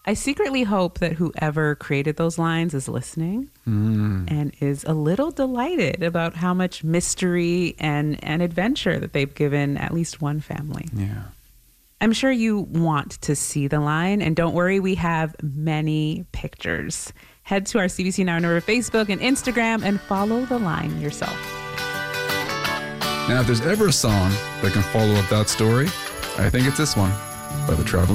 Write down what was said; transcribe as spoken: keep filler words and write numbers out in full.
I secretly hope that whoever created those lines is listening mm. and is a little delighted about how much mystery and, and adventure that they've given at least one family. Yeah. I'm sure you want to see the line, and don't worry, we have many pictures. Head to our C B C Now Nerve Facebook and Instagram and follow the line yourself. Now, if there's ever a song that can follow up that story, I think it's this one by the Traveling